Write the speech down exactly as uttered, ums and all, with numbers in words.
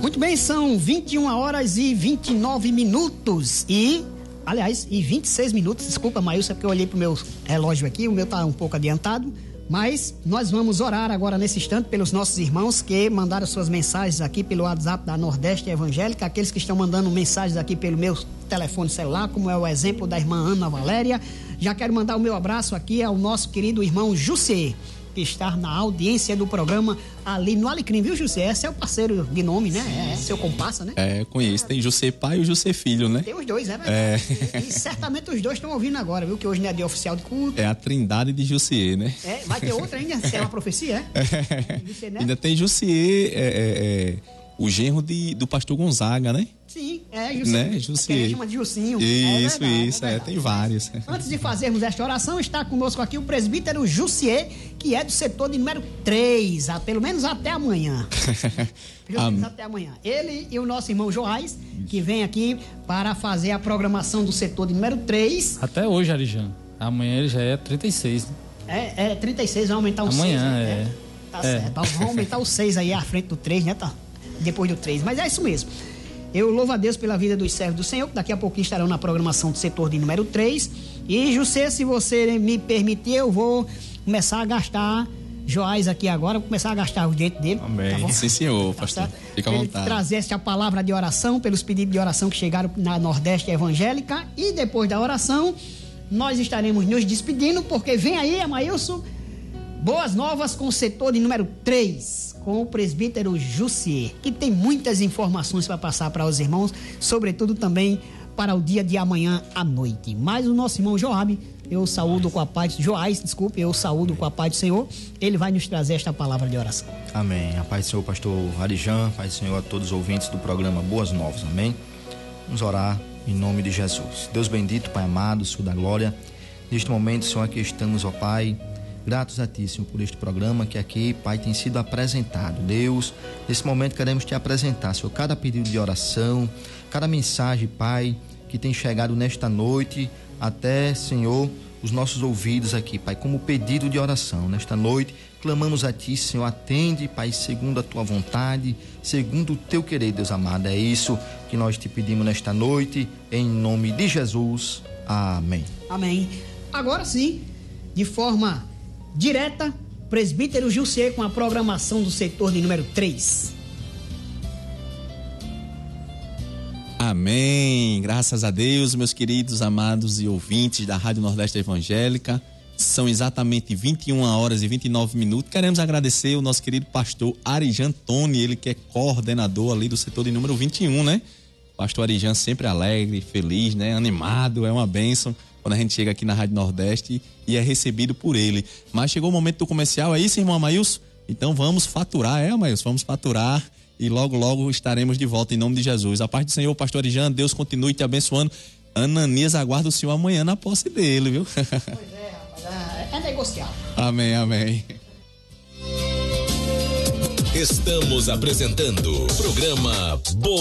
Muito bem, são vinte e uma horas e vinte e nove minutos e, aliás, e vinte e seis minutos, desculpa, Maílson, é porque eu olhei pro meu relógio aqui, o meu tá um pouco adiantado, mas nós vamos orar agora nesse instante pelos nossos irmãos que mandaram suas mensagens aqui pelo WhatsApp da Nordeste Evangélica, aqueles que estão mandando mensagens aqui pelo meu telefone celular, como é o exemplo da irmã Ana Valéria. Já quero mandar o meu abraço aqui ao nosso querido irmão Jussê, que está na audiência do programa ali no Alecrim, viu, Jussê? Esse é o parceiro de nome, né? É seu comparsa, né? É, conheço. Tem Jussê pai e o Jussê filho, né? Tem os dois, é verdade. É. E, e certamente os dois estão ouvindo agora, viu? Que hoje não é dia oficial de culto. É a trindade de Jussiê, né? É, vai ter outra ainda? Se é uma profecia, é? é. Jussê, né? Ainda tem Jussiê, é, é, é, o genro de, do pastor Gonzaga, né? Sim, é Jussê. Né? Jussê. Que a gente chama de Jussinho. Isso, é verdade, é isso, é, tem vários. Antes de fazermos esta oração, está conosco aqui o presbítero Jussiê, que é do setor de número três, a, pelo menos até amanhã. Pelo menos até amanhã. Ele e o nosso irmão Joás, que vem aqui para fazer a programação do setor de número três. Até hoje, Arijan. Amanhã ele já é trinta e seis. Né? É, é trinta e seis, vai aumentar o seis. Amanhã, né? é. Tá é. certo. Vamos aumentar o seis aí à frente do três, né? Tá? Depois do três. Mas é isso mesmo. Eu louvo a Deus pela vida dos servos do Senhor, que daqui a pouquinho estarão na programação do setor de número três. E, Jussê, se você me permitir, eu vou começar a gastar Joás aqui agora, vou começar a gastar os dentes dele. Amém. Tá, sim, senhor, tá, pastor. Tá? Fica à Ele vontade. trazesse a palavra de oração pelos pedidos de oração que chegaram na Nordeste Evangélica. E depois da oração, nós estaremos nos despedindo, porque vem aí, Amailson, boas novas com o setor de número três, com o presbítero Jussiê, que tem muitas informações para passar para os irmãos, sobretudo também para o dia de amanhã à noite. Mas o nosso irmão Joabe, eu saúdo com a paz, Joás, desculpe, eu saúdo com a paz do Senhor, ele vai nos trazer esta palavra de oração. Amém. A paz do Senhor, pastor Arijan, paz do Senhor a todos os ouvintes do programa Boas Novas, amém? Vamos orar em nome de Jesus. Deus bendito, Pai amado, Senhor da glória, neste momento, Senhor, aqui estamos, ó Pai, gratos a Ti, Senhor, por este programa que aqui, Pai, tem sido apresentado. Deus, nesse momento queremos Te apresentar, Senhor, cada pedido de oração, cada mensagem, Pai, que tem chegado nesta noite até, Senhor, os nossos ouvidos aqui, Pai, como pedido de oração. Nesta noite, clamamos a Ti, Senhor, atende, Pai, segundo a Tua vontade, segundo o Teu querer, Deus amado. É isso que nós Te pedimos nesta noite, em nome de Jesus. Amém. Amém. Agora sim, de forma direta, presbítero Jussiê com a programação do setor de número três. Amém, graças a Deus, meus queridos, amados e ouvintes da Rádio Nordeste Evangélica. São exatamente vinte e uma horas e vinte e nove minutos. Queremos agradecer o nosso querido pastor Arijan Tony, ele que é coordenador ali do setor de número vinte e um, né? Pastor Arijan sempre alegre, feliz, né? Animado, é uma bênção quando a gente chega aqui na Rádio Nordeste e é recebido por ele. Mas chegou o momento do comercial, é isso, irmão Amailson? Então vamos faturar, é, Amailson? Vamos faturar e logo, logo estaremos de volta em nome de Jesus. A paz do Senhor, pastor Arijan, Deus continue te abençoando. Ananias aguarda o Senhor amanhã na posse dele, viu? Pois é, rapaz, é negociar. Amém, amém. Estamos apresentando o programa Boa